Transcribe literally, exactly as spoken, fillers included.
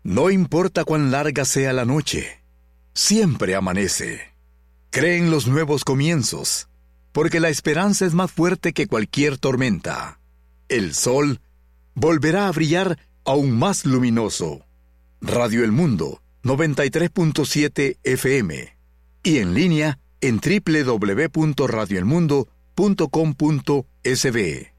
No importa cuán larga sea la noche, siempre amanece. Cree en los nuevos comienzos, porque la esperanza es más fuerte que cualquier tormenta. El sol volverá a brillar aún más luminoso. Radio El Mundo, noventa y tres punto siete F M. Y en línea en doble u doble u doble u punto radio el mundo punto com punto es be.